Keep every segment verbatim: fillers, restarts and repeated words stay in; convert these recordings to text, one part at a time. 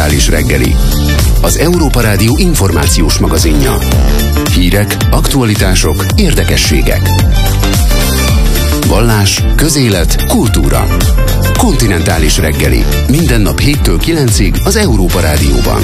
Kontinentális reggeli, az Európa Rádió információs magazinja. Hírek, aktualitások, érdekességek. Vallás, közélet, kultúra. Kontinentális reggeli. Minden nap héttől kilencig az Európa Rádióban.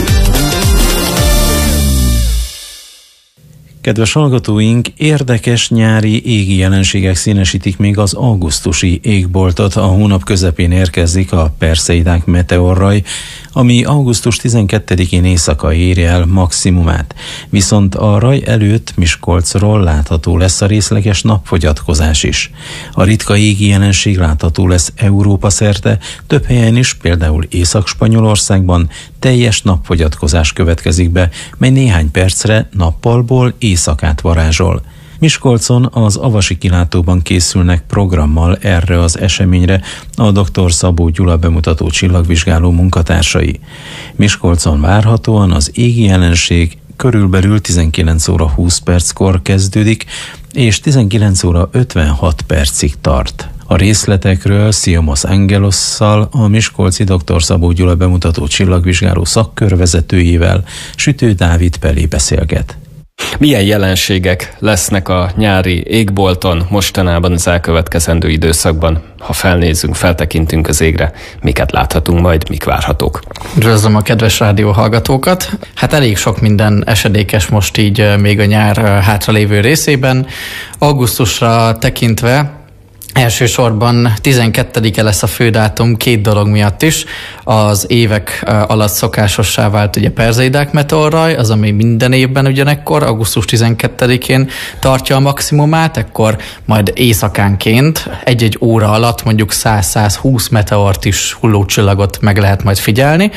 Kedves hallgatóink, érdekes nyári égi jelenségek színesítik még az augusztusi égboltot. A hónap közepén érkezik a Perseidák meteorraj, ami augusztus tizenkettedikén éjszaka éri el maximumát. Viszont a raj előtt Miskolcról látható lesz a részleges napfogyatkozás is. A ritka égi jelenség látható lesz Európa szerte, több helyen is, például Észak-Spanyolországban teljes napfogyatkozás következik be, mely néhány percre nappalból éjszakát varázsol. Miskolcon az Avasi kilátóban készülnek programmal erre az eseményre a dr. Szabó Gyula bemutató csillagvizsgáló munkatársai. Miskolcon várhatóan az égi jelenség körülbelül tizenkilenc óra húsz perckor kezdődik, és tizenkilenc óra ötvenhat percig tart. A részletekről Sziomos Angelosszal, a miskolci dr. Szabó Gyula bemutató csillagvizsgáló szakkörvezetőjével, Sütő Dávid Pelé beszélget. Milyen jelenségek lesznek a nyári égbolton mostanában az elkövetkezendő időszakban? Ha felnézzünk, feltekintünk az égre, miket láthatunk majd, mik várhatók? Üdvözlöm a kedves rádió hallgatókat! Hát elég sok minden esedékes most így még a nyár hátralévő részében. Augusztusra tekintve elsősorban tizenkettedike lesz a fődátum két dolog miatt is. Az évek alatt szokásossá vált ugye Perseidák meteorraj, az, ami minden évben ugyanekkor, augusztus tizenkettedikén tartja a maximumát, ekkor majd éjszakánként egy-egy óra alatt mondjuk száz-százhúsz meteort is, hullócsillagot meg lehet majd figyelni,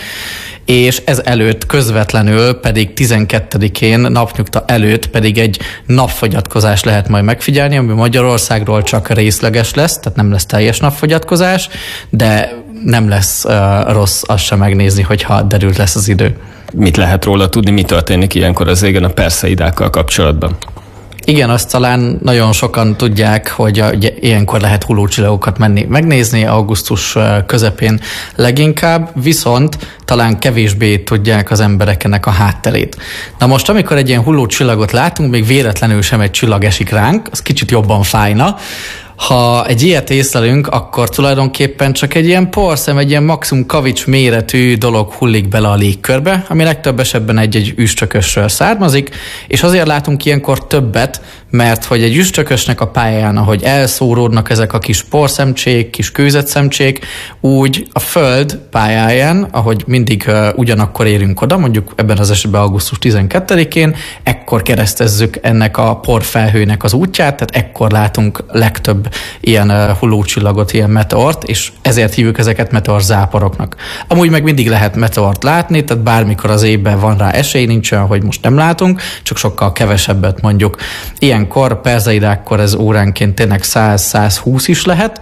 és ez előtt közvetlenül pedig tizenkettedikén napnyugta előtt pedig egy napfogyatkozás lehet majd megfigyelni, ami Magyarországról csak részleges lesz, tehát nem lesz teljes napfogyatkozás, de nem lesz uh, rossz azt sem megnézni, hogyha derült lesz az idő. Mit lehet róla tudni, mi történik ilyenkor az égen a Perseidákkal kapcsolatban? Igen, azt talán nagyon sokan tudják, hogy ugye, ilyenkor lehet hullócsillagokat menni megnézni, augusztus közepén leginkább, viszont talán kevésbé tudják az emberek ennek a hátterét. Na most, amikor egy ilyen hullócsillagot látunk, még véletlenül sem egy csillag esik ránk, az kicsit jobban fájna. Ha egy ilyet észlelünk, akkor tulajdonképpen csak egy ilyen porszem, egy ilyen maximum kavics méretű dolog hullik bele a légkörbe, ami legtöbb esetben egy-egy üstökösről származik, és azért látunk ilyenkor többet, mert hogy egy üstökösnek a pályán, ahogy elszóródnak ezek a kis porszemcsék, kis kőzetszemcsék, úgy a Föld pályáján, ahogy mindig uh, ugyanakkor érünk oda, mondjuk ebben az esetben augusztus tizenkettedikén, ekkor keresztezzük ennek a porfelhőnek az útját, tehát ekkor látunk legtöbb ilyen uh, hullócsillagot, ilyen meteort, és ezért hívjuk ezeket meteorzáporoknak. Amúgy meg mindig lehet meteort látni, tehát bármikor az évben van rá esély, nincs olyan, hogy most nem látunk, csak sokkal kevesebbet mondjuk. Ilyenkor, Perseidákkor ez óránként tényleg száz-százhúsz is lehet.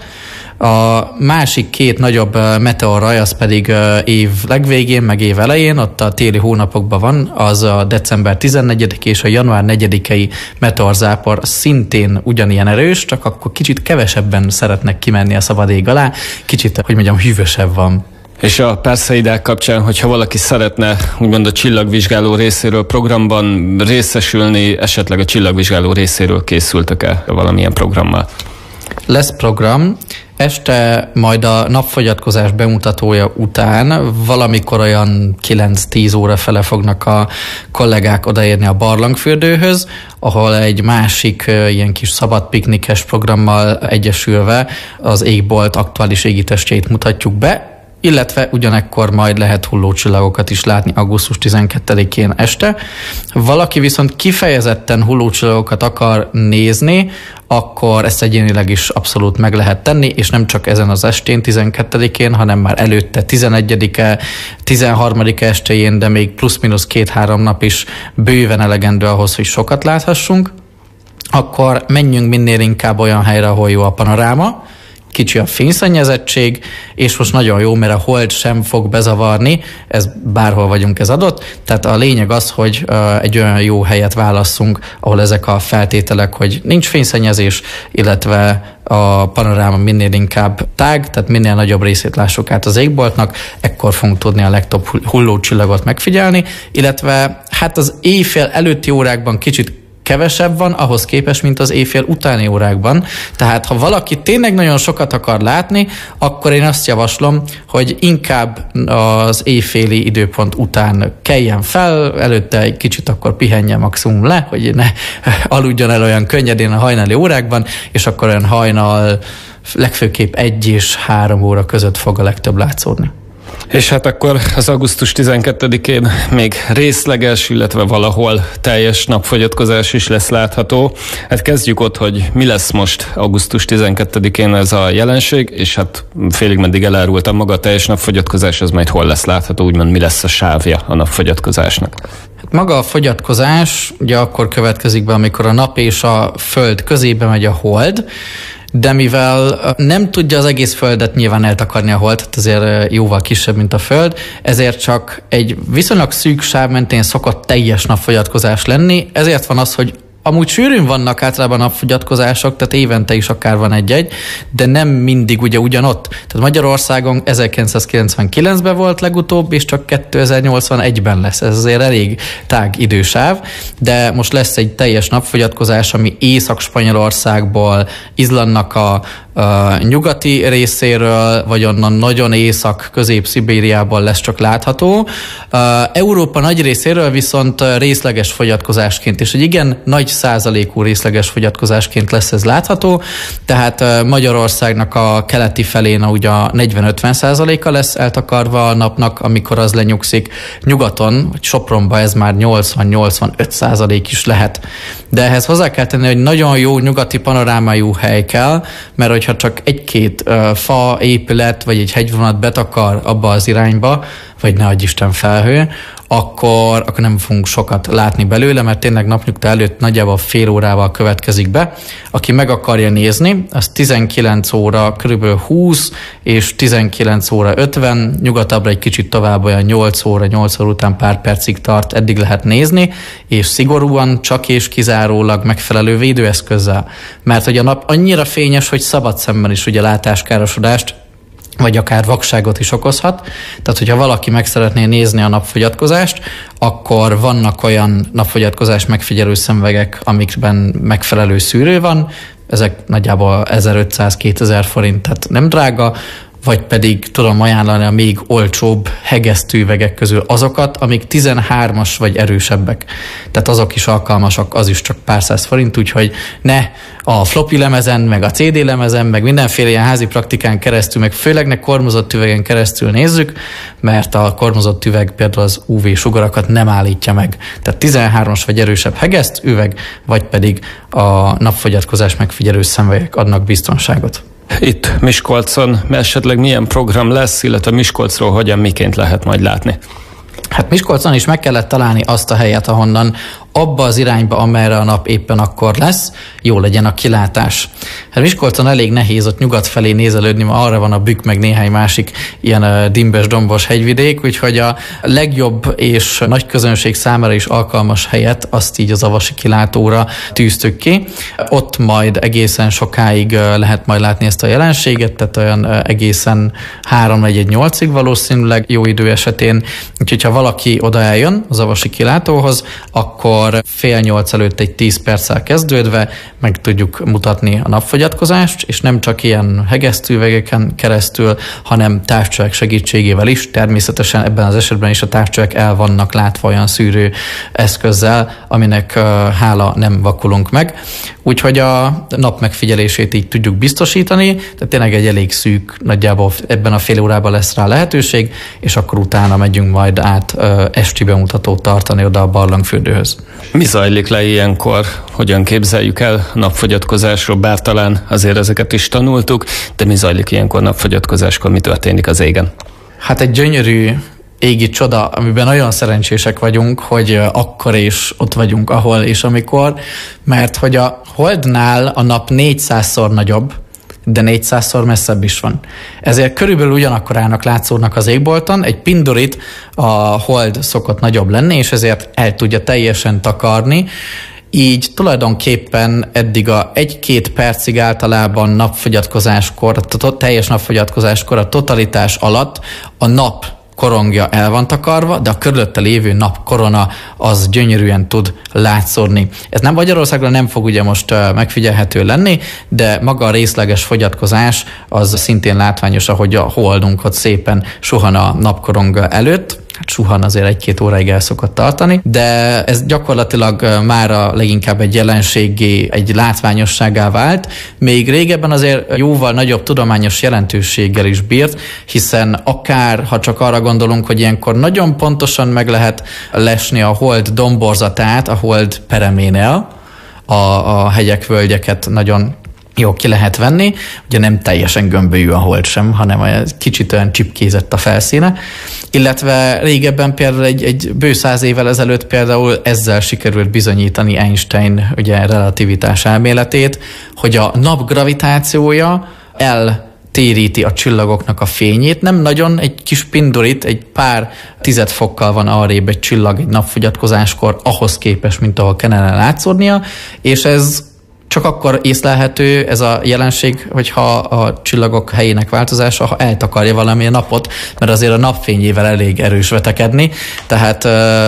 A másik két nagyobb meteorraj, az pedig év legvégén, meg év elején, ott a téli hónapokban van, az a december tizennegyedike és a január negyedikei meteorzápor szintén ugyanilyen erős, csak akkor kicsit kevesebben szeretnek kimenni a szabad ég alá, kicsit, hogy mondjam, hűvösebb van. És a Perseidák kapcsán, hogyha valaki szeretne úgymond a csillagvizsgáló részéről programban részesülni, esetleg a csillagvizsgáló részéről készültek-e valamilyen programmal? Lesz program. Este majd a napfogyatkozás bemutatója után valamikor olyan kilenc-tíz óra fele fognak a kollégák odaérni a barlangfürdőhöz, ahol egy másik ilyen kis szabad piknikes programmal egyesülve az égbolt aktuális égitestjeit mutatjuk be, illetve ugyanekkor majd lehet hullócsillagokat is látni augusztus tizenkettedikén este. Valaki viszont kifejezetten hullócsillagokat akar nézni, akkor ezt egyénileg is abszolút meg lehet tenni, és nem csak ezen az estén, tizenkettedikén, hanem már előtte tizenegyedike, tizenharmadika estéjén, de még plusz-minusz két-három nap is bőven elegendő ahhoz, hogy sokat láthassunk. Akkor menjünk minél inkább olyan helyre, ahol jó a panoráma, kicsi a fényszennyezettség, és most nagyon jó, mert a hold sem fog bezavarni, ez bárhol vagyunk, ez adott, tehát a lényeg az, hogy egy olyan jó helyet válasszunk, ahol ezek a feltételek, hogy nincs fényszennyezés, illetve a panoráma minél inkább tág, tehát minél nagyobb részét lássuk át az égboltnak, ekkor fogunk tudni a legtöbb hullócsillagot megfigyelni, illetve hát az éjfél előtti órákban kicsit kevesebb van ahhoz képest, mint az éjfél utáni órákban. Tehát ha valaki tényleg nagyon sokat akar látni, akkor én azt javaslom, hogy inkább az éjféli időpont után keljen fel, előtte egy kicsit akkor pihenjen maximum le, hogy ne aludjon el olyan könnyedén a hajnali órákban, és akkor olyan hajnal legfőképp egy és három óra között fog a legtöbb látszódni. És hát akkor az augusztus tizenkettedikén még részleges, illetve valahol teljes napfogyatkozás is lesz látható. Hát kezdjük ott, hogy mi lesz most augusztus tizenkettedikén ez a jelenség, és hát félig meddig elárultam, maga a teljes napfogyatkozás, ez majd hol lesz látható, úgymond mi lesz a sávja a napfogyatkozásnak. Hát maga a fogyatkozás ugye akkor következik be, amikor a nap és a föld közébe megy a hold, de mivel nem tudja az egész Földet nyilván eltakarni a hold, tehát azért jóval kisebb, mint a Föld, ezért csak egy viszonylag szűk sáv mentén szokott teljes napfogyatkozás lenni, ezért van az, hogy amúgy sűrűn vannak általában napfogyatkozások, tehát évente is akár van egy-egy, de nem mindig ugye ugyanott. Tehát Magyarországon ezerkilencszázkilencvenkilencben volt legutóbb, és csak kétezer-nyolcvanegyben lesz. Ez azért elég tág idősáv, de most lesz egy teljes napfogyatkozás, ami Észak-Spanyolországból, Izlandnak a a nyugati részéről, vagy onnan nagyon észak, közép-Szibériából lesz csak látható. Európa nagy részéről viszont részleges fogyatkozásként, és egy igen nagy százalékú részleges fogyatkozásként lesz ez látható, tehát Magyarországnak a keleti felén ugye a negyven-ötven százaléka lesz eltakarva a napnak, amikor az lenyugszik. Nyugaton, vagy Sopronban ez már nyolcvan-nyolcvanöt százalék is lehet. De ehhez hozzá kell tenni, hogy nagyon jó nyugati panorámájú hely kell, mert hogyha csak egy-két uh, fa, épület, vagy egy hegyvonat betakar abba az irányba, vagy ne adj Isten felhő, akkor, akkor nem fogunk sokat látni belőle, mert tényleg napnyugta előtt nagyjából fél órával következik be. Aki meg akarja nézni, az tizenkilenc óra körülbelül húsz és tizenkilenc óra ötven, nyugatabbra egy kicsit tovább olyan nyolc óra, nyolc óra után pár percig tart, eddig lehet nézni, és szigorúan csak és kizárólag megfelelő védőeszközzel. Mert hogy a nap annyira fényes, hogy szabad szemben is ugye látáskárosodást, vagy akár vakságot is okozhat. Tehát, hogyha valaki meg szeretné nézni a napfogyatkozást, akkor vannak olyan napfogyatkozás megfigyelő szemüvegek, amikben megfelelő szűrő van, ezek nagyjából ezerötszáz-kétezer forint, tehát nem drága, vagy pedig tudom ajánlani a még olcsóbb hegesztőüvegek közül azokat, amik tizenhármas vagy erősebbek. Tehát azok is alkalmasak, az is csak pár száz forint, úgyhogy ne a floppy lemezen, meg a cé dé lemezen, meg mindenféle ilyen házi praktikán keresztül, meg főleg ne kormozott üvegen keresztül nézzük, mert a kormozott üveg például az ú vé sugarakat nem állítja meg. Tehát tizenhármas vagy erősebb hegesztőüveg, vagy pedig a napfogyatkozás megfigyelő szemüvegek adnak biztonságot. Itt Miskolcon esetleg milyen program lesz, illetve Miskolcról hogyan, miként lehet majd látni? Hát Miskolcon is meg kellett találni azt a helyet, ahonnan abba az irányba, amerre a nap éppen akkor lesz, jó legyen a kilátás. Hát Miskolcon elég nehéz ott nyugat felé nézelődni, mert arra van a Bükk, meg néhány másik ilyen dimbes-dombos hegyvidék, úgyhogy a legjobb és nagy közönség számára is alkalmas helyet azt így az avasi kilátóra tűztük ki. Ott majd egészen sokáig lehet majd látni ezt a jelenséget, tehát olyan egészen három négy nyolcig valószínűleg jó idő esetén. Úgyhogy ha valaki oda eljön az avasi kilátóhoz, akkor fél nyolc előtt egy tíz perccel kezdődve meg tudjuk mutatni a napfogyatkozást, és nem csak ilyen hegesztőüvegeken keresztül, hanem távcsövek segítségével is. Természetesen ebben az esetben is a távcsövek el vannak látva olyan szűrő eszközzel, aminek hála nem vakulunk meg. Úgyhogy a nap megfigyelését így tudjuk biztosítani, tehát tényleg egy elég szűk, nagyjából ebben a fél órában lesz rá lehetőség, és akkor utána megyünk majd át esti bemutatót tartani oda a barlangfürdőhöz. Mi zajlik le ilyenkor? Hogyan képzeljük el napfogyatkozásról? Bár talán azért ezeket is tanultuk, de mi zajlik ilyenkor napfogyatkozáskor? Mi történik az égen? Hát egy gyönyörű égi csoda, amiben nagyon szerencsések vagyunk, hogy akkor és ott vagyunk, ahol és amikor, mert hogy a holdnál a nap négyszázszor nagyobb, de négyszázszor messzebb is van. Ezért körülbelül ugyanakkorának látszódnak az égbolton, egy pindorit a hold szokott nagyobb lenni, és ezért el tudja teljesen takarni. Így tulajdonképpen eddig a egy-két percig általában napfogyatkozáskor, a teljes napfogyatkozáskor, a totalitás alatt a nap korongja el van takarva, de a körülötte lévő napkorona az gyönyörűen tud látszódni. Ez nem Magyarországon nem fog ugye most megfigyelhető lenni, de maga a részleges fogyatkozás az szintén látványos, ahogy a holdunk ott szépen suhan a napkorong előtt. Hát suhan azért egy-két óráig el szokott tartani, de ez gyakorlatilag már a leginkább egy jelenséggé, egy látványosságá vált. Még régebben azért jóval nagyobb tudományos jelentőséggel is bírt, hiszen akár, ha csak arra gondolunk, hogy ilyenkor nagyon pontosan meg lehet lesni a hold domborzatát, a hold pereménél, a, a hegyek, völgyeket nagyon jó ki lehet venni, ugye nem teljesen gömbölyű a hold sem, hanem egy kicsit olyan csipkézett a felszíne, illetve régebben például egy, egy bő száz évvel ezelőtt például ezzel sikerült bizonyítani Einstein ugye relativitás elméletét, hogy a nap gravitációja eltéríti a csillagoknak a fényét, nem nagyon, egy kis pindorit, egy pár tized fokkal van arrébb egy csillag egy napfogyatkozáskor ahhoz képest, mint ahol kellene látszódnia, és ez csak akkor észlelhető ez a jelenség, hogyha a csillagok helyének változása, ha eltakarja valami a napot, mert azért a napfényével elég erős vetekedni, tehát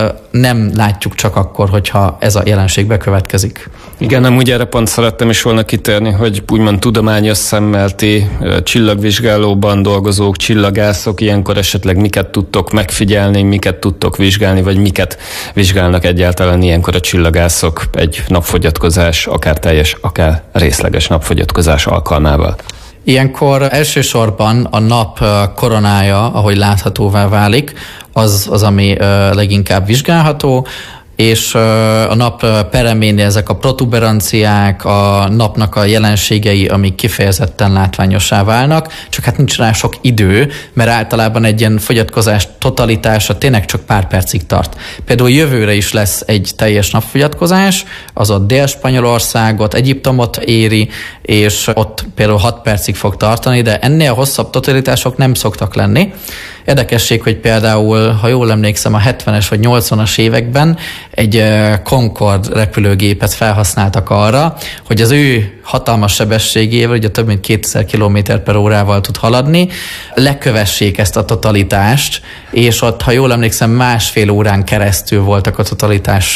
nem látjuk csak akkor, hogyha ez a jelenség bekövetkezik. Igen, amúgy erre pont szerettem is volna kitérni, hogy úgymond tudományos szemmel ti csillagvizsgálóban dolgozók, csillagászok, ilyenkor esetleg miket tudtok megfigyelni, miket tudtok vizsgálni, vagy miket vizsgálnak egyáltalán ilyenkor a csillagászok egy napfogyatkozás, akár teljes, akár részleges napfogyatkozás alkalmával. Ilyenkor elsősorban a nap koronája, ahogy láthatóvá válik, az, az ami leginkább vizsgálható, és a nap pereménél ezek a protuberanciák, a napnak a jelenségei, amik kifejezetten látványossá válnak, csak hát nincs rá sok idő, mert általában egy ilyen fogyatkozás totalitása tényleg csak pár percig tart. Például jövőre is lesz egy teljes napfogyatkozás, az ott Dél-Spanyolországot, Egyiptomot éri, és ott például hat percig fog tartani, de ennél hosszabb totalitások nem szoktak lenni. Érdekesség, hogy például, ha jól emlékszem, a hetvenes vagy nyolcvanas években egy Concorde repülőgépet felhasználtak arra, hogy az ő hatalmas sebességével, ugye több mint kétezer kilométer per órával tud haladni, lekövessék ezt a totalitást, és ott, ha jól emlékszem, másfél órán keresztül voltak a totalitás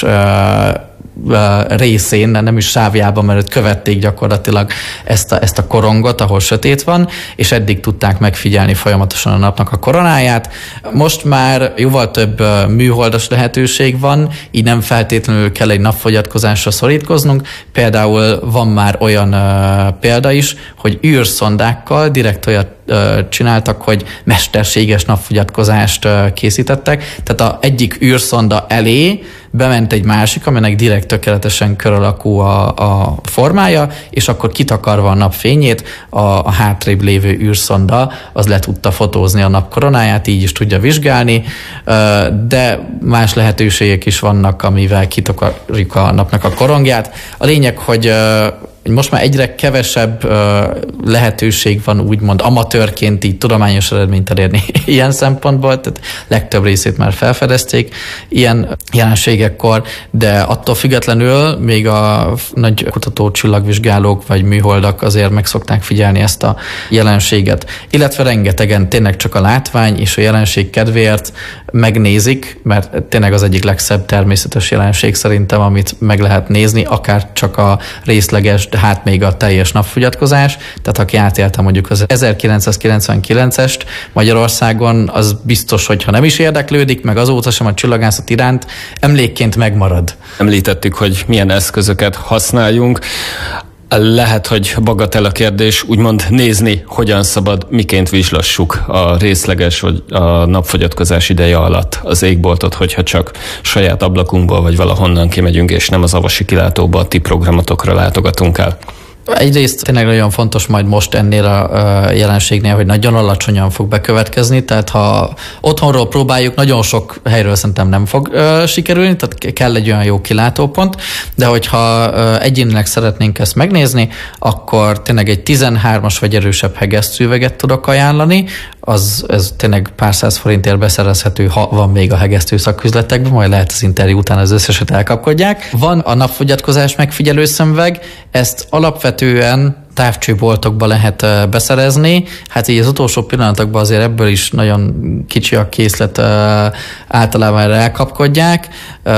részén, nem is sávjában, mert ott követték gyakorlatilag ezt a, ezt a korongot, ahol sötét van, és eddig tudták megfigyelni folyamatosan a napnak a koronáját. Most már jóval több műholdas lehetőség van, így nem feltétlenül kell egy napfogyatkozásra szorítkoznunk. Például van már olyan uh, példa is, hogy űrszondákkal direkt olyat uh, csináltak, hogy mesterséges napfogyatkozást uh, készítettek. Tehát a egyik űrszonda elé bement egy másik, aminek direkt tökéletesen kör alakú a, a formája, és akkor kitakarva a nap fényét, a, a hátrébb lévő űrszonda az le tudta fotózni a nap koronáját, így is tudja vizsgálni, de más lehetőségek is vannak, amivel kitakarjuk a napnak a korongját. A lényeg, hogy most már egyre kevesebb uh, lehetőség van úgymond amatőrként így tudományos eredményt elérni ilyen szempontból, tehát legtöbb részét már felfedezték ilyen jelenségekkor, de attól függetlenül még a nagy kutató csillagvizsgálók vagy műholdak azért meg szokták figyelni ezt a jelenséget. Illetve rengetegen tényleg csak a látvány és a jelenség kedvéért megnézik, mert tényleg az egyik legszebb természetes jelenség szerintem, amit meg lehet nézni, akár csak a részleges, de hát még a teljes napfogyatkozás. Tehát aki átélte mondjuk az ezerkilencszázkilencvenkilencest Magyarországon, az biztos, hogy ha nem is érdeklődik, meg azóta sem a csillagászat iránt, emlékként megmarad. Említettük, hogy milyen eszközöket használjunk. Lehet, hogy bagatel a kérdés, úgymond nézni, hogyan szabad, miként vizslassuk a részleges vagy a napfogyatkozás ideje alatt az égboltot, hogyha csak saját ablakunkból vagy valahonnan kimegyünk, és nem az avasi kilátóba a ti programotokra látogatunk el. Egyrészt tényleg nagyon fontos majd most ennél a jelenségnél, hogy nagyon alacsonyan fog bekövetkezni, tehát ha otthonról próbáljuk, nagyon sok helyről szerintem nem fog sikerülni, tehát kell egy olyan jó kilátópont, de hogyha egyénileg szeretnénk ezt megnézni, akkor tényleg egy tizenhármas vagy erősebb hegesztőüveget tudok ajánlani, az ez tényleg pár száz forintért beszerezhető, ha van még a hegesztő szaküzletekben, majd lehet az interjú után az összeset elkapkodják. Van a napfogyatkozás megfigyelő szemüveg, ezt alapvetően távcsőboltokba lehet beszerezni. Hát így az utolsó pillanatokban azért ebből is nagyon kicsi a készlet, általában erre elkapkodják.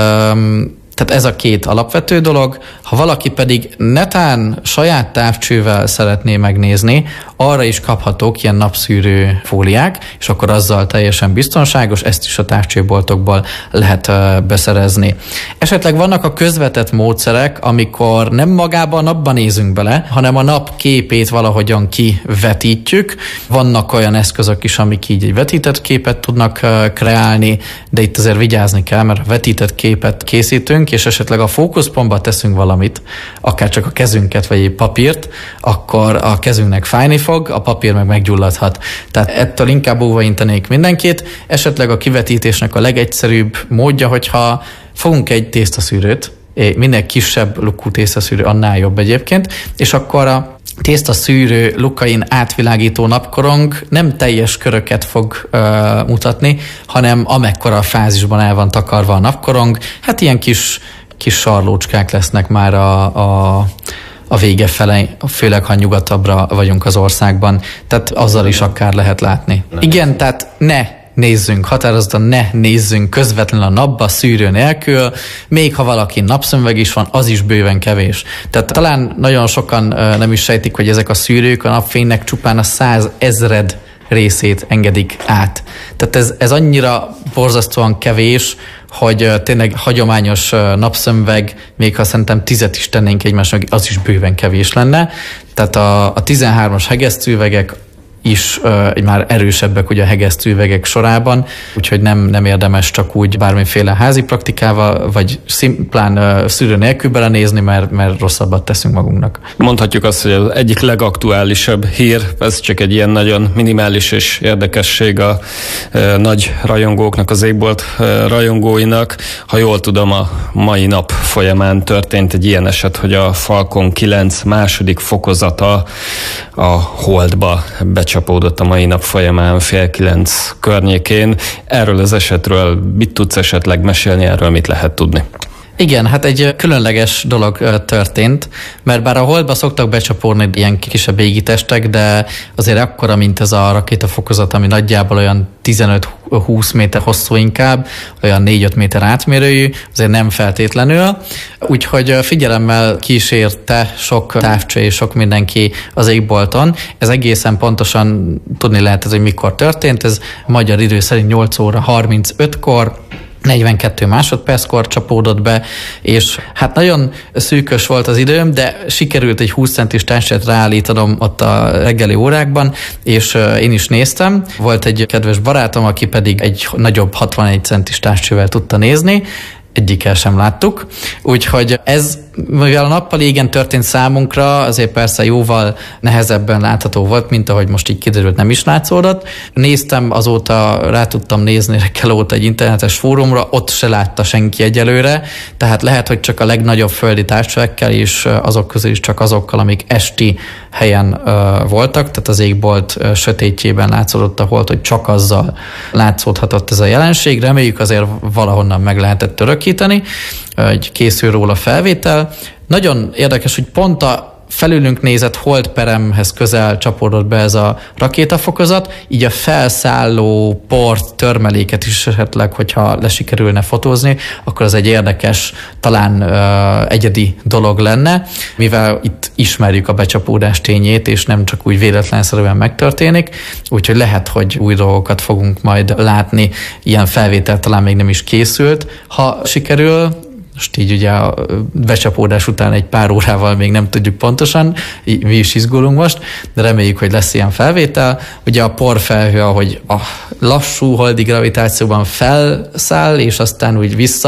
Tehát ez a két alapvető dolog. Ha valaki pedig netán saját távcsővel szeretné megnézni, arra is kaphatók ilyen napszűrő fóliák, és akkor azzal teljesen biztonságos, ezt is a távcsőboltokból lehet beszerezni. Esetleg vannak a közvetett módszerek, amikor nem magában a napban nézünk bele, hanem a nap képét valahogyan kivetítjük. Vannak olyan eszközök is, amik így egy vetített képet tudnak kreálni, de itt azért vigyázni kell, mert a vetített képet készítünk, és esetleg a fókuszpontba teszünk valamit, akár csak a kezünket, vagy egy papírt, akkor a kezünknek fájni fog, a papír meg meggyulladhat. Tehát ettől inkább óvaintenék mindenkit. Esetleg a kivetítésnek a legegyszerűbb módja, hogyha fogunk egy tésztaszűrőt, minél kisebb lukú tésztaszűrő, annál jobb egyébként, és akkor a tésztaszűrő lukain átvilágító napkorong nem teljes köröket fog ö, mutatni, hanem amekkora a fázisban el van takarva a napkorong, hát ilyen kis, kis sarlócskák lesznek már a, a, a vége fele, főleg ha nyugatabbra vagyunk az országban, tehát azzal is akár lehet látni. Igen, tehát ne nézzünk, határozottan ne nézzünk közvetlenül a napba, szűrő nélkül, még ha valaki napszemüveg is van, az is bőven kevés. Tehát talán nagyon sokan nem is sejtik, hogy ezek a szűrők a napfénynek csupán a százezred részét engedik át. Tehát ez, ez annyira borzasztóan kevés, hogy tényleg hagyományos napszemüveg, még ha szerintem tizet is tennénk egymásnak, az is bőven kevés lenne. Tehát a, a tizenhármas hegesztőüvegek is uh, már erősebbek ugye a hegesztőüvegek sorában, úgyhogy nem, nem érdemes csak úgy bármiféle házi praktikával, vagy szimplán uh, szűrő nélkül belenézni, mert, mert rosszabbat teszünk magunknak. Mondhatjuk azt, hogy az egyik legaktuálisabb hír, ez csak egy ilyen nagyon minimális és érdekesség a uh, nagy rajongóknak, az égbolt uh, rajongóinak. Ha jól tudom, a mai nap folyamán történt egy ilyen eset, hogy a Falcon kilenc második fokozata a Holdba becsapódott a mai nap folyamán fél kilenc környékén. Erről az esetről mit tudsz esetleg mesélni, erről mit lehet tudni? Igen, hát egy különleges dolog történt, mert bár a Holdba szoktak becsapódni ilyen kisebb égitestek, de azért akkora, mint ez a rakétafokozat, ami nagyjából olyan tizenöt-húsz méter hosszú inkább, olyan négy-öt méter átmérőjű, azért nem feltétlenül. Úgyhogy figyelemmel kísérte sok távcső és sok mindenki az égbolton. Ez egészen pontosan tudni lehet, hogy mikor történt. Ez magyar idő szerint nyolc óra harmincötkor, negyvenkét másodperckor csapódott be, és hát nagyon szűkös volt az időm, de sikerült egy húsz centis távcsőt ráállítanom ott a reggeli órákban, és én is néztem. Volt egy kedves barátom, aki pedig egy nagyobb hatvanegy centis távcsővel tudta nézni, egyikkel sem láttuk. Úgyhogy ez, mivel a nappal égen történt számunkra, azért persze jóval nehezebben látható volt, mint ahogy most így kiderült, nem is látszódott. Néztem, azóta rá tudtam nézni reggel óta egy internetes fórumra, ott se látta senki egyelőre, tehát lehet, hogy csak a legnagyobb földi távcsövekkel, és azok közül is csak azokkal, amik esti helyen uh, voltak, tehát az égbolt uh, sötétjében látszódott a hold, hogy csak azzal látszódhatott ez a jelenség. Reméljük azért valahonnan meg lehetett örökíteni, egy készül róla felvétel. Nagyon érdekes, hogy pont a felülünk nézett holdperemhez közel csapódott be ez a rakétafokozat, így a felszálló port, törmeléket is esetleg, hogyha lesikerülne fotózni, akkor az egy érdekes, talán uh, egyedi dolog lenne, mivel itt ismerjük a becsapódás tényét, és nem csak úgy véletlenszerűen megtörténik, úgyhogy lehet, hogy új dolgokat fogunk majd látni, ilyen felvétel talán még nem is készült, ha sikerül. Most így ugye a becsapódás után egy pár órával még nem tudjuk pontosan, mi is izgulunk most, de reméljük, hogy lesz ilyen felvétel. Ugye a porfelhő, ahogy a lassú holdi gravitációban felszáll, és aztán úgy vissza,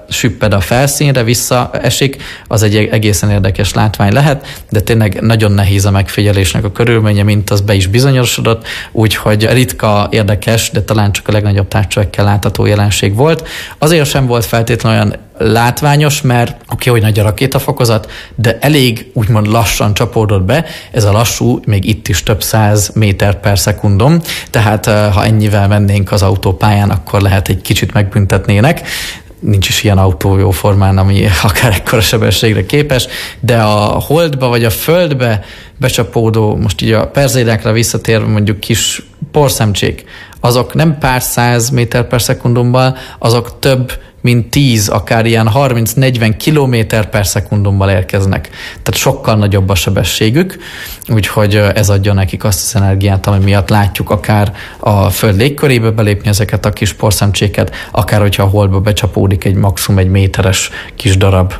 süpped a felszínre, visszaesik, az egy egészen érdekes látvány lehet, de tényleg nagyon nehéz a megfigyelésnek a körülménye, mint az be is bizonyosodott, úgyhogy ritka, érdekes, de talán csak a legnagyobb távcsövekkel látható jelenség volt. Azért sem volt feltétlenül olyan látványos, mert oké, okay, hogy nagy a rakétafokozat, de elég úgymond lassan csapódott be, ez a lassú még itt is több száz méter per szekundum, tehát ha ennyivel mennénk az autópályán, akkor lehet egy kicsit megbüntetnének. Nincs is ilyen autó jó formán, ami akár ekkora sebességre képes, de a holdba vagy a földbe becsapódó, most így a perzédákra visszatérve mondjuk kis porszemcsék, azok nem pár száz méter per szekundummal, azok több mint tíz, akár ilyen harminc-negyven kilométer per szekundummal érkeznek. Tehát sokkal nagyobb a sebességük, úgyhogy ez adja nekik azt az energiát, ami miatt látjuk akár a föld légkörébe belépni ezeket a kis porszemcséket, akár hogyha a holdba becsapódik egy maximum egy méteres kis darab.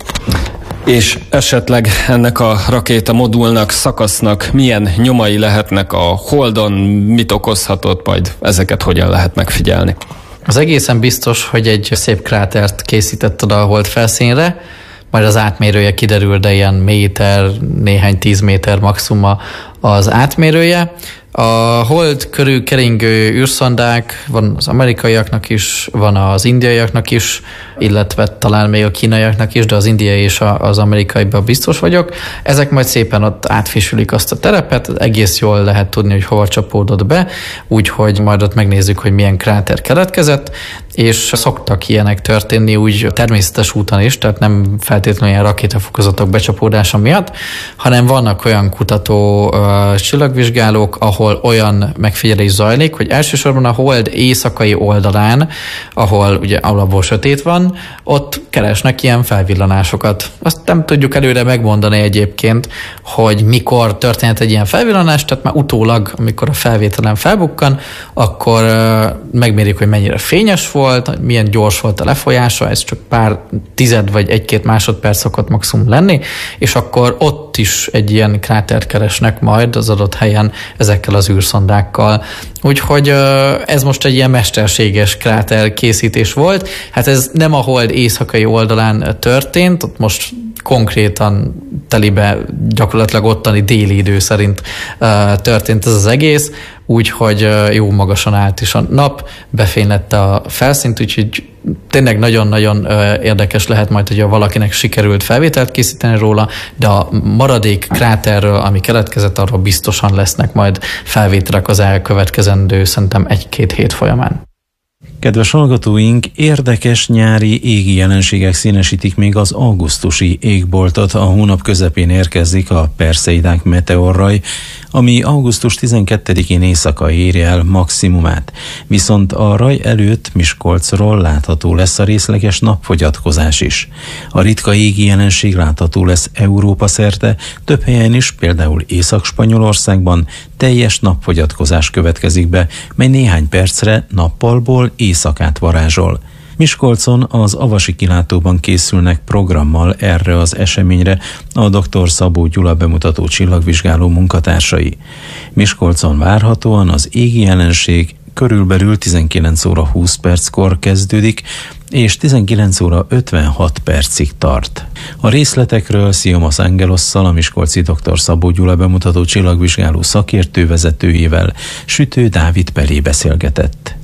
És esetleg ennek a rakéta modulnak, szakasznak milyen nyomai lehetnek a holdon, mit okozhatott, majd ezeket hogyan lehet megfigyelni? Az egészen biztos, hogy egy szép krátert készített oda a hold felszínre, majd az átmérője kiderül, de ilyen méter, néhány tíz méter maximum az átmérője. A hold körül keringő űrszondák, van az amerikaiaknak is, van az indiaiaknak is, illetve talán még a kínaiaknak is, de az indiai és az amerikaiban biztos vagyok. Ezek majd szépen ott átfésülik azt a terepet, egész jól lehet tudni, hogy hova csapódott be, úgyhogy majd ott megnézzük, hogy milyen kráter keletkezett, és szoktak ilyenek történni úgy természetes úton is, tehát nem feltétlenül ilyen rakétafokozatok becsapódása miatt, hanem vannak olyan kutató uh, csillagvizsgálók, ahol olyan megfigyelés zajlik, hogy elsősorban a hold éjszakai oldalán, ahol ugye alapból sötét van, ott keresnek ilyen felvillanásokat. Azt nem tudjuk előre megmondani egyébként, hogy mikor történt egy ilyen felvillanás, tehát már utólag, amikor a felvételen felbukkan, akkor uh, megmérik, hogy mennyire fényes volt, milyen gyors volt a lefolyása, ez csak pár tized vagy egy-két másodperc szokott maximum lenni, és akkor ott is egy ilyen krátert keresnek majd az adott helyen ezekkel az űrszondákkal. Úgyhogy ez most egy ilyen mesterséges kráter készítés volt. Hát ez nem a hold éjszakai oldalán történt, ott most konkrétan telibe gyakorlatilag ottani déli idő szerint történt ez az egész, úgyhogy jó magasan állt is a nap, befénylette a felszínt, úgyhogy tényleg nagyon-nagyon érdekes lehet majd, hogyha valakinek sikerült felvételt készíteni róla, de a maradék kráterről, ami keletkezett, arról biztosan lesznek majd felvételek az elkövetkezendő, szerintem egy-két hét folyamán. Kedves hallgatóink, érdekes nyári égi jelenségek színesítik még az augusztusi égboltot. A hónap közepén érkezik a Perseidák meteorraj, ami augusztus tizenkettedikén éjszaka éri el maximumát. Viszont a raj előtt Miskolcról látható lesz a részleges napfogyatkozás is. A ritka égi jelenség látható lesz Európa szerte, több helyen is, például Észak-Spanyolországban teljes napfogyatkozás következik be, mely néhány percre nappalból éjszakát varázsol. Miskolcon az Avasi kilátóban készülnek programmal erre az eseményre a dr. Szabó Gyula bemutató csillagvizsgáló munkatársai. Miskolcon várhatóan az égi jelenség körülbelül tizenkilenc óra húsz perckor kezdődik, és tizenkilenc óra ötvenhat percig tart. A részletekről Sziomos Angelosszal, a miskolci dr. Szabó Gyula bemutató csillagvizsgáló szakértő vezetőjével Sütő Dávid Pelé beszélgetett.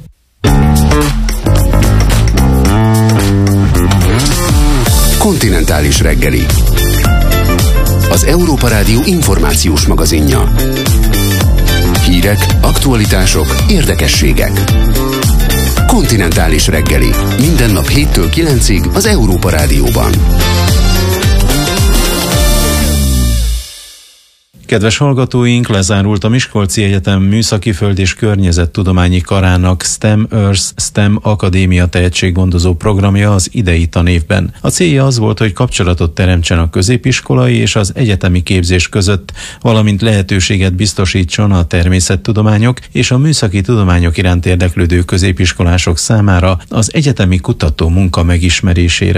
Kontinentális reggeli. Az Európa Rádió információs magazinja. Hírek, aktualitások, érdekességek. Kontinentális reggeli. Minden nap héttől kilencig az Európa Rádióban. Kedves hallgatóink, lezárult a Miskolci Egyetem Műszaki Föld- és Környezettudományi Karának STEM Earth STEM Akadémia tehetséggondozó programja az idei tanévben. A célja az volt, hogy kapcsolatot teremtsen a középiskolai és az egyetemi képzés között, valamint lehetőséget biztosítson a természettudományok és a műszaki tudományok iránt érdeklődő középiskolások számára az egyetemi kutató munka megismerésére.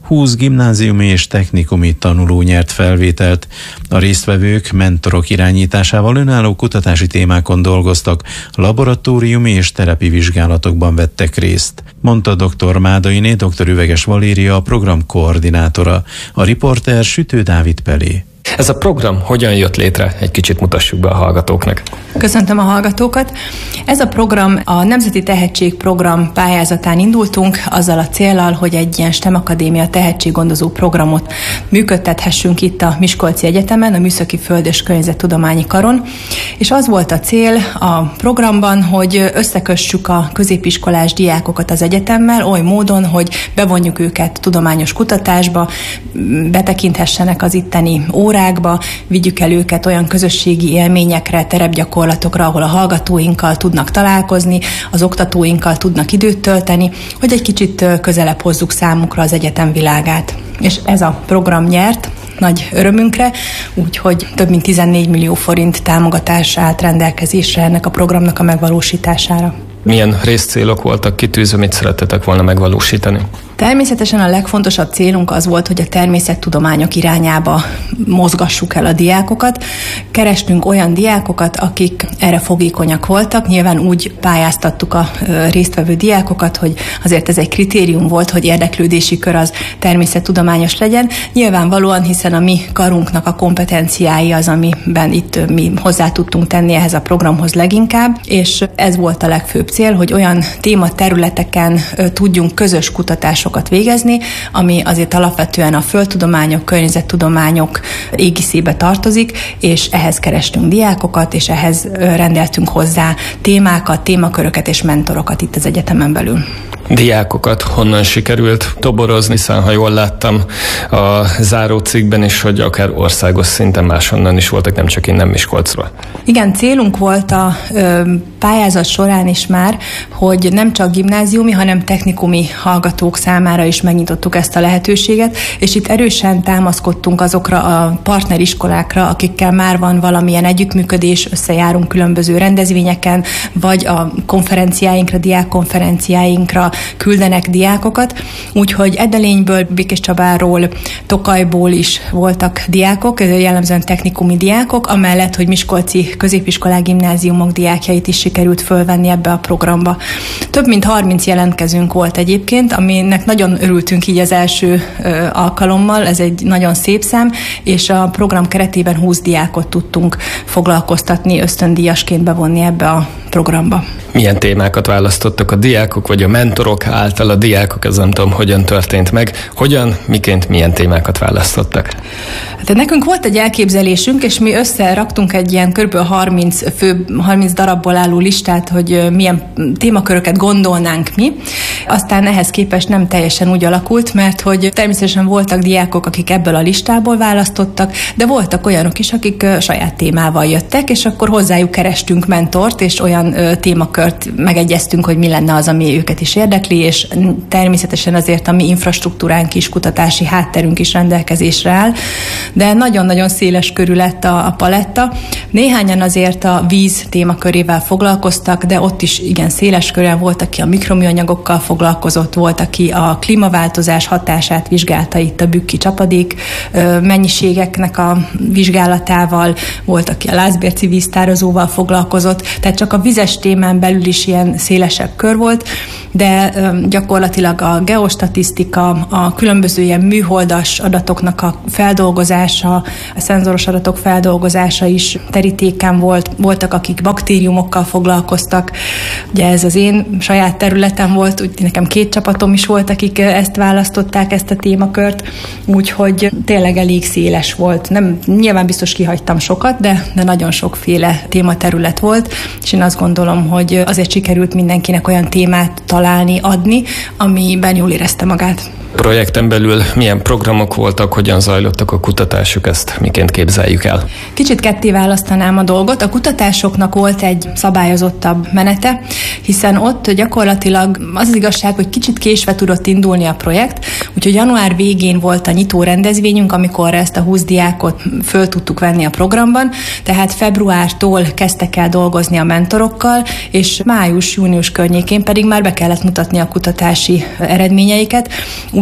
húsz gimnáziumi és technikumi tanuló nyert felvételt. A résztvevők mentorok irányításával önálló kutatási témákon dolgoztak, laboratóriumi és terepi vizsgálatokban vettek részt, mondta dr. Mádainé, dr. Üveges Valéria, a program koordinátora. A riporter Sütő Dávid Pelé. Ez a program hogyan jött létre? Egy kicsit mutassuk be a hallgatóknak. Köszöntöm a hallgatókat. Ez a program a Nemzeti Tehetségprogram pályázatán indultunk, azzal a céllal, hogy egy ilyen STEM Akadémia tehetséggondozó programot működtethessünk itt a Miskolci Egyetemen, a Műszaki Föld- és Környezettudományi Karon. És az volt a cél a programban, hogy összekössük a középiskolás diákokat az egyetemmel oly módon, hogy bevonjuk őket tudományos kutatásba, betekinthessenek az itteni órákba, vigyük el őket olyan közösségi élményekre, terepgyakorlatokra, ahol a hallgatóinkkal tudnak találkozni, az oktatóinkkal tudnak időt tölteni, hogy egy kicsit közelebb hozzuk számukra az egyetem világát. És ez a program nyert nagy örömünkre, úgyhogy több mint tizennégy millió forint támogatás állt rendelkezésre ennek a programnak a megvalósítására. Milyen részcélok voltak kitűzve, mit szerettetek volna megvalósítani? Természetesen a legfontosabb célunk az volt, hogy a természettudományok irányába mozgassuk el a diákokat. Kerestünk olyan diákokat, akik erre fogékonyak voltak. Nyilván úgy pályáztattuk a résztvevő diákokat, hogy azért ez egy kritérium volt, hogy érdeklődési kör az természettudományos legyen. Nyilvánvalóan, hiszen a mi karunknak a kompetenciái az, amiben itt mi hozzá tudtunk tenni ehhez a programhoz leginkább, és ez volt a legfőbb cél, hogy olyan tématerületeken tudjunk közös kutatásokat végezni, ami azért alapvetően a földtudományok, környezettudományok égiszébe tartozik, és ehhez kerestünk diákokat, és ehhez rendeltünk hozzá témákat, témaköröket és mentorokat itt az egyetemen belül. Diákokat honnan sikerült toborozni, hiszen ha jól láttam a zárócikkben is, hogy akár országos szinten máshonnan is voltak, nem csak innen Miskolcról. Igen, célunk volt a ö, pályázat során is már, hogy nem csak gimnáziumi, hanem technikumi hallgatók számára is megnyitottuk ezt a lehetőséget, és itt erősen támaszkodtunk azokra a partneriskolákra, akikkel már van valamilyen együttműködés, összejárunk különböző rendezvényeken, vagy a konferenciáinkra, diákkonferenciáinkra küldenek diákokat, úgyhogy Edelényből, Békéscsabáról, Tokajból is voltak diákok, jellemzően technikumi diákok, amellett, hogy miskolci középiskolák, gimnáziumok diákjait is sikerült fölvenni ebbe a programba. Több mint harminc jelentkezőnk volt egyébként, aminek nagyon örültünk így az első ö, alkalommal, ez egy nagyon szép szám, és a program keretében húsz diákot tudtunk foglalkoztatni, ösztöndíjasként bevonni ebbe a programba. Milyen témákat választottak a diákok, vagy a mentorok által a diákok, ez nem tudom, hogyan történt meg, hogyan, miként, milyen témákat választottak? Hát nekünk volt egy elképzelésünk, és mi összeraktunk egy ilyen kb. harminc fő, harminc darabból álló listát, hogy milyen témaköröket gondolnánk mi. Aztán ehhez képest nem teljesen úgy alakult, mert hogy természetesen voltak diákok, akik ebből a listából választottak, de voltak olyanok is, akik saját témával jöttek, és akkor hozzájuk kerestünk mentort, és olyan témakört megegyeztünk, hogy mi lenne az, ami őket is érdekli, és természetesen azért a mi infrastruktúránk is, kutatási hátterünk is rendelkezésre áll, de nagyon-nagyon széles körű lett a, a paletta. Néhányan azért a víz témakörével foglalkoztak, de ott is igen széles körűen volt, aki a mikroműanyagokkal foglalkozott, volt, aki a klímaváltozás hatását vizsgálta itt a bükki csapadék mennyiségeknek a vizsgálatával, volt, aki a Lászbérci víztározóval foglalkozott, tehát csak a vizes témán belül is ilyen szélesebb kör volt, de gyakorlatilag a geostatisztika, a különböző ilyen műholdas adatoknak a feldolgozása, a szenzoros adatok feldolgozása is terítéken volt. Voltak, akik baktériumokkal foglalkoztak. Ugye ez az én saját területem volt, úgy nekem két csapatom is volt, akik ezt választották, ezt a témakört, úgyhogy tényleg elég széles volt. Nem, nyilván biztos kihagytam sokat, de, de nagyon sokféle tématerület volt, és én azt gondolom, hogy azért sikerült mindenkinek olyan témát találni, adni, amiben jól érezte magát. Projekten belül milyen programok voltak, hogyan zajlottak a kutatásuk, ezt miként képzeljük el? Kicsit ketté választanám a dolgot. A kutatásoknak volt egy szabályozottabb menete, hiszen ott gyakorlatilag az az igazság, hogy kicsit késve tudott indulni a projekt, úgyhogy január végén volt a nyitó rendezvényünk, amikor ezt a húsz diákot föl tudtuk venni a programban, tehát februártól kezdtek el dolgozni a mentorokkal, és május-június környékén pedig már be kellett mutatni a kutatási eredményeiket. Úgy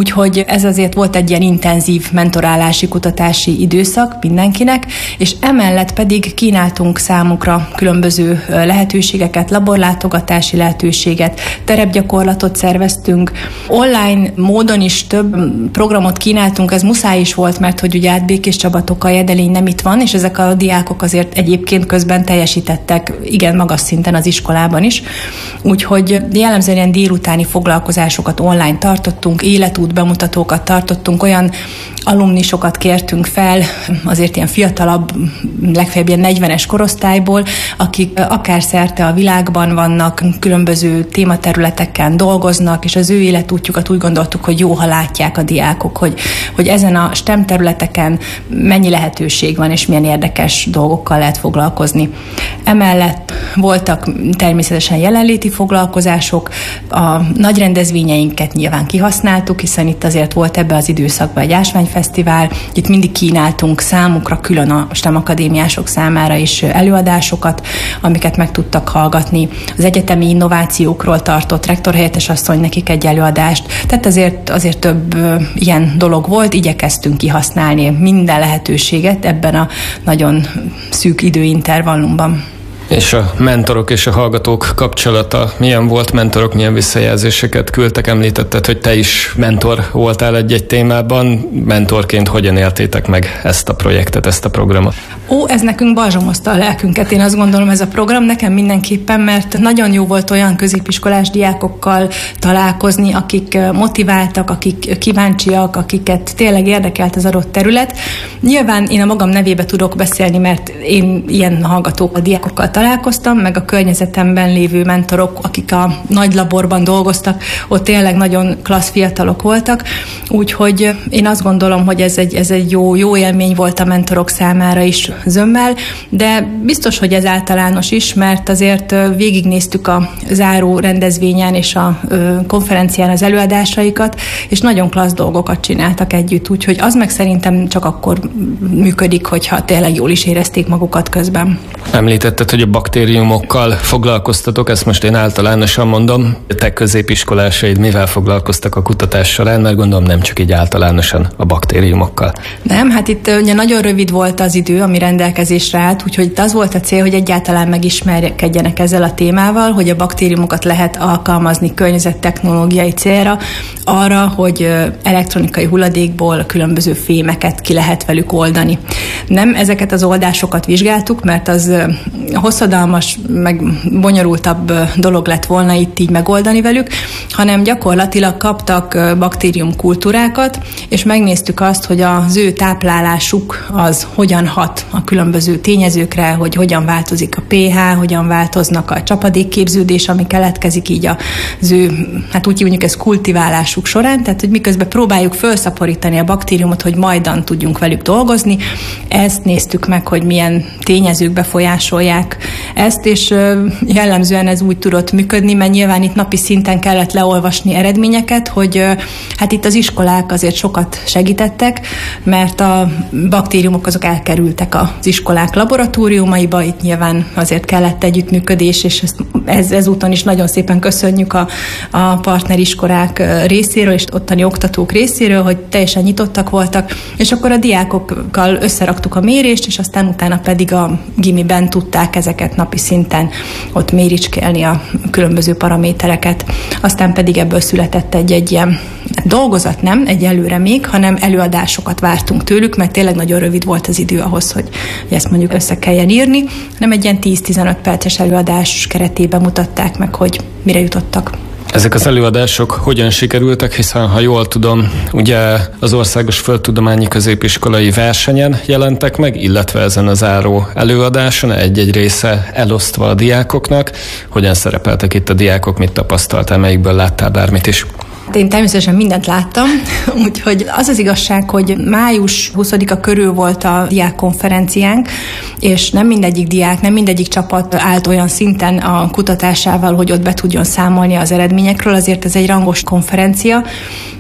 úgyhogy ez azért volt egy ilyen intenzív mentorálási, kutatási időszak mindenkinek, és emellett pedig kínáltunk számukra különböző lehetőségeket, laborlátogatási lehetőséget, terepgyakorlatot szerveztünk, online módon is több programot kínáltunk, ez muszáj is volt, mert hogy ugye át Békés Csaba, Tokaj, Edelény nem itt van, és ezek a diákok azért egyébként közben teljesítettek igen magas szinten az iskolában is. Úgyhogy jellemzően ilyen délutáni foglalkozásokat online tartottunk, életút bemutatókat tartottunk, olyan alumnisokat kértünk fel, azért ilyen fiatalabb, legfeljebb ilyen negyvenes korosztályból, akik akár szerte a világban vannak, különböző tématerületeken dolgoznak, és az ő életútjukat úgy gondoltuk, hogy jó, ha látják a diákok, hogy, hogy ezen a STEM területeken mennyi lehetőség van, és milyen érdekes dolgokkal lehet foglalkozni. Emellett voltak természetesen jelenléti foglalkozások, a nagy rendezvényeinket nyilván kihasználtuk, hiszen itt azért volt ebbe az időszakban egy ásványfesztivál, itt mindig kínáltunk számukra külön a STEM akadémiások számára is előadásokat, amiket meg tudtak hallgatni. Az egyetemi innovációkról tartott rektorhelyettes asszony nekik egy előadást, tehát azért, azért több ilyen dolog volt, igyekeztünk kihasználni minden lehetőséget ebben a nagyon szűk időintervallumban. És a mentorok és a hallgatók kapcsolata milyen volt? Mentorok milyen visszajelzéseket küldtek? Említetted, hogy te is mentor voltál egy-egy témában. Mentorként hogyan éltétek meg ezt a projektet, ezt a programot? Ó, ez nekünk balzsamozta a lelkünket, én azt gondolom, ez a program nekem mindenképpen, mert nagyon jó volt olyan középiskolás diákokkal találkozni, akik motiváltak, akik kíváncsiak, akiket tényleg érdekelt az adott terület. Nyilván én a magam nevébe tudok beszélni, mert én ilyen hallgatókkal, diákokkal találkoztam, meg a környezetemben lévő mentorok, akik a nagy laborban dolgoztak, ott tényleg nagyon klassz fiatalok voltak, úgyhogy én azt gondolom, hogy ez egy, ez egy jó, jó élmény volt a mentorok számára is zömmel, de biztos, hogy ez általános is, mert azért végignéztük a záró rendezvényen és a konferencián az előadásaikat, és nagyon klassz dolgokat csináltak együtt, úgyhogy az meg szerintem csak akkor működik, hogyha tényleg jól is érezték magukat közben. Említetted, hogy a baktériumokkal foglalkoztatok, ezt most én általánosan mondom. Te középiskolásaid mivel foglalkoztak a kutatás során, mert gondolom nem csak így általánosan a baktériumokkal. Nem, hát itt ugye nagyon rövid volt az idő, ami rendelkezésre állt, úgyhogy itt az volt a cél, hogy egyáltalán megismerkedjenek ezzel a témával, hogy a baktériumokat lehet alkalmazni környezettechnológiai célra, arra, hogy elektronikai hulladékból különböző fémeket ki lehet velük oldani. Nem ezeket az oldásokat vizsgáltuk, mert az hosszadalmas, meg bonyolultabb dolog lett volna itt így megoldani velük, hanem gyakorlatilag kaptak baktériumkultúrákat, és megnéztük azt, hogy az ő táplálásuk az hogyan hat a különböző tényezőkre, hogy hogyan változik a pH, hogyan változnak a csapadékképződés, ami keletkezik így az ő, hát úgy mondjuk ez kultiválásuk során, tehát hogy miközben próbáljuk felszaporítani a baktériumot, hogy majdan tudjunk velük dolgozni, ezt néztük meg, hogy milyen tényezők befolyásolják ezt, és jellemzően ez úgy tudott működni, mert nyilván itt napi szinten kellett leolvasni eredményeket, hogy hát itt az iskolák azért sokat segítettek, mert a baktériumok azok elkerültek az iskolák laboratóriumaiba, itt nyilván azért kellett együttműködés, és ezt, ez, ezúton is nagyon szépen köszönjük a, a partneriskolák részéről, és ottani oktatók részéről, hogy teljesen nyitottak voltak, és akkor a diákokkal összeraktuk a mérést, és aztán utána pedig a gimiben tudták ezeket napi szinten ott méricskélni a különböző paramétereket. Aztán pedig ebből született egy-egy ilyen dolgozat, nem egyelőre még, hanem előadásokat vártunk tőlük, mert tényleg nagyon rövid volt az idő ahhoz, hogy, hogy ezt mondjuk össze kelljen írni, hanem egy ilyen tíz-tizenöt perces előadás keretében mutatták meg, hogy mire jutottak. Ezek az előadások hogyan sikerültek, hiszen ha jól tudom, ugye az Országos Földtudományi Középiskolai versenyen jelentek meg, illetve ezen a záró előadáson egy-egy része elosztva a diákoknak. Hogyan szerepeltek itt a diákok, mit tapasztaltál, melyikből láttál bármit is? Én természetesen mindent láttam, úgyhogy az az igazság, hogy május huszadika körül volt a diákkonferenciánk, és nem mindegyik diák, nem mindegyik csapat állt olyan szinten a kutatásával, hogy ott be tudjon számolni az eredményekről, azért ez egy rangos konferencia,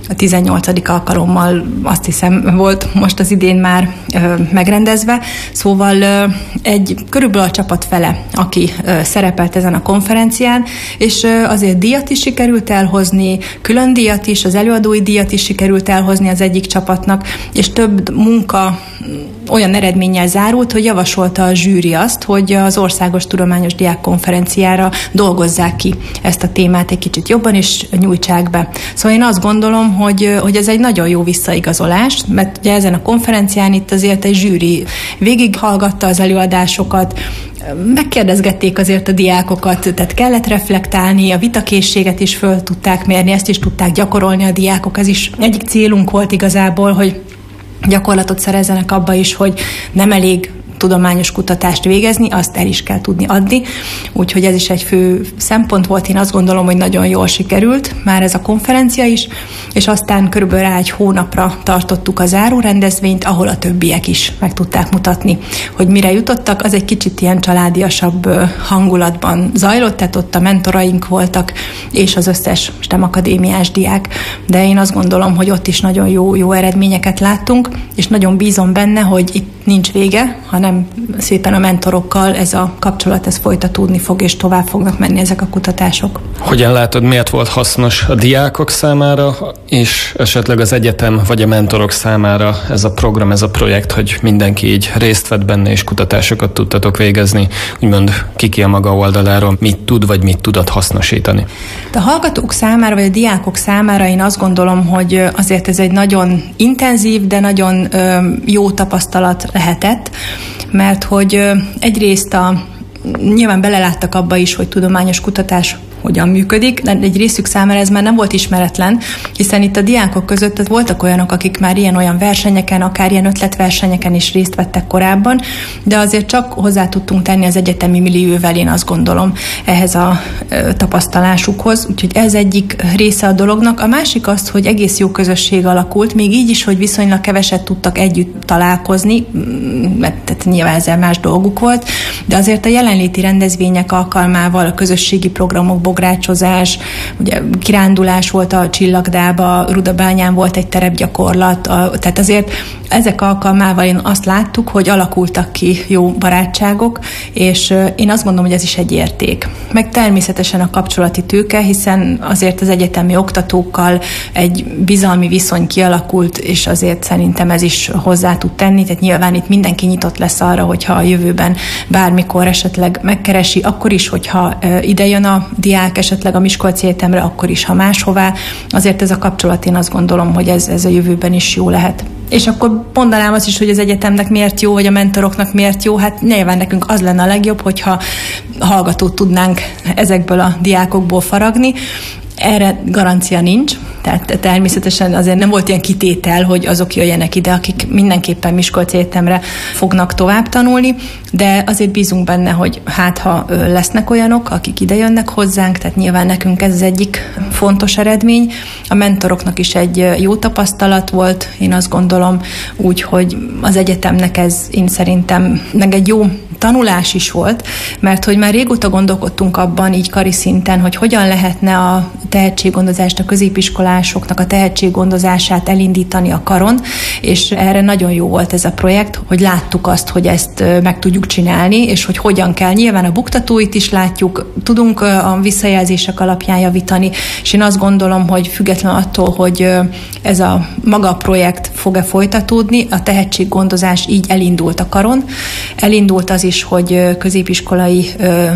a tizennyolcadik alkalommal azt hiszem volt most az idén már ö, megrendezve. Szóval ö, egy körülbelül a csapat fele, aki ö, szerepelt ezen a konferencián, és ö, azért díjat is sikerült elhozni, külön díjat is, az előadói díjat is sikerült elhozni az egyik csapatnak, és több munka olyan eredménnyel zárult, hogy javasolta a zsűri azt, hogy az Országos Tudományos Diákkonferenciára dolgozzák ki ezt a témát egy kicsit jobban, és nyújtsák be. Szóval én azt gondolom, hogy, hogy ez egy nagyon jó visszaigazolás, mert ugye ezen a konferencián itt azért egy zsűri végighallgatta az előadásokat, megkérdezgették azért a diákokat, tehát kellett reflektálni, a vitakészséget is föl tudták mérni, ezt is tudták gyakorolni a diákok. Ez is egyik célunk volt igazából, hogy gyakorlatot szerezzenek abba is, hogy nem elég tudományos kutatást végezni, azt el is kell tudni adni. Úgyhogy ez is egy fő szempont volt. Én azt gondolom, hogy nagyon jól sikerült már ez a konferencia is, és aztán körülbelül rá egy hónapra tartottuk a záró rendezvényt, ahol a többiek is meg tudták mutatni, hogy mire jutottak. Az egy kicsit ilyen családiasabb hangulatban zajlott, tehát ott a mentoraink voltak, és az összes STEM akadémiás diák, de én azt gondolom, hogy ott is nagyon jó, jó eredményeket láttunk, és nagyon bízom benne, hogy itt nincs vége, hanem szépen a mentorokkal ez a kapcsolat, ez folytatódni fog, és tovább fognak menni ezek a kutatások. Hogyan látod, miért volt hasznos a diákok számára, és esetleg az egyetem vagy a mentorok számára ez a program, ez a projekt, hogy mindenki így részt vett benne, és kutatásokat tudtatok végezni, úgymond ki a maga oldaláról, mit tud, vagy mit tudott hasznosítani? A hallgatók számára, vagy a diákok számára én azt gondolom, hogy azért ez egy nagyon intenzív, de nagyon jó tapasztalat lehetett, mert hogy egyrészt a, nyilván beleláttak abba is, hogy tudományos kutatás hogyan működik, de egy részük számára ez már nem volt ismeretlen, hiszen itt a diákok között voltak olyanok, akik már ilyen-olyan versenyeken, akár ilyen ötletversenyeken is részt vettek korábban, de azért csak hozzá tudtunk tenni az egyetemi millióvel, én azt gondolom, ehhez a tapasztalásukhoz, úgyhogy ez egyik része a dolognak. A másik az, hogy egész jó közösség alakult, még így is, hogy viszonylag keveset tudtak együtt találkozni, mert tehát nyilván ezzel más dolguk volt, de azért a jelenléti rendezvények alkalmával, a közösségi programok, bográcsozás, ugye kirándulás volt a Csillagdába, Rudabányán volt egy terepgyakorlat, a, tehát azért ezek alkalmával én azt láttuk, hogy alakultak ki jó barátságok, és én azt gondolom, hogy ez is egy érték. Meg természetesen a kapcsolati tőke, hiszen azért az egyetemi oktatókkal egy bizalmi viszony kialakult, és azért szerintem ez is hozzá tud tenni, tehát nyilván itt mindenki nyitott lesz arra, hogyha a jövőben bármikor esetleg megkeresi, akkor is, hogyha ide jön a diák esetleg a Miskolci Egyetemre, akkor is, ha máshová. Azért ez a kapcsolat, én azt gondolom, hogy ez, ez a jövőben is jó lehet. És akkor mondanám azt is, hogy az egyetemnek miért jó, vagy a mentoroknak miért jó. Hát nyilván nekünk az lenne a legjobb, hogyha hallgatót tudnánk ezekből a diákokból faragni. Erre garancia nincs, tehát természetesen azért nem volt ilyen kitétel, hogy azok jöjjenek ide, akik mindenképpen Miskolci Egyetemre fognak tovább tanulni, de azért bízunk benne, hogy hát ha lesznek olyanok, akik ide jönnek hozzánk, tehát nyilván nekünk ez az egyik fontos eredmény. A mentoroknak is egy jó tapasztalat volt, én azt gondolom, úgy, hogy az egyetemnek ez én szerintem meg egy jó tanulás is volt, mert hogy már régóta gondolkodtunk abban így kari szinten, hogy hogyan lehetne a tehetséggondozást, a középiskolásoknak a tehetséggondozását elindítani a karon, és erre nagyon jó volt ez a projekt, hogy láttuk azt, hogy ezt meg tudjuk csinálni, és hogy hogyan kell. Nyilván a buktatóit is látjuk, tudunk a visszajelzések alapján javítani, és én azt gondolom, hogy független attól, hogy ez a maga a projekt fog-e folytatódni, a tehetséggondozás így elindult a karon. Elindult az is, hogy középiskolai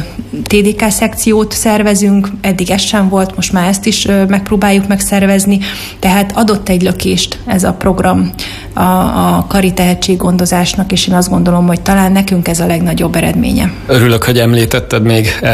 té dé ká szekciót szervezünk, eddig ez sem volt, most már ezt is megpróbáljuk megszervezni, tehát adott egy lökést ez a program a, a kari tehetséggondozásnak, és én azt gondolom, hogy talán nekünk ez a legnagyobb eredménye. Örülök, hogy említetted még